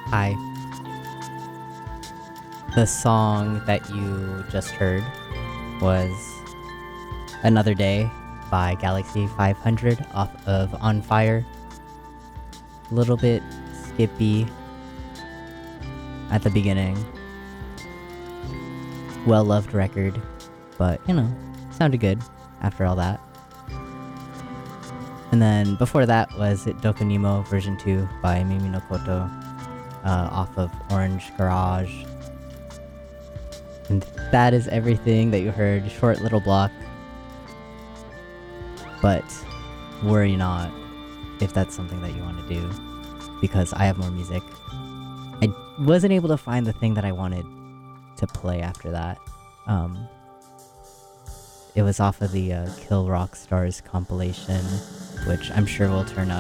Hi. The song that you just heard was Another Day by Galaxy 500 off of On Fire. A little bit skippy at the beginning. Well-loved record, but, sounded good after all that. And then before that was Dokonimo version 2 by Mimi no Koto off of Orange Garage. And that is everything that you heard. Short little block. But worry not if that's something that you want to do, because I have more music. I wasn't able to find the thing that I wanted to play after that. It was off of the Kill Rock Stars compilation, which I'm sure will turn up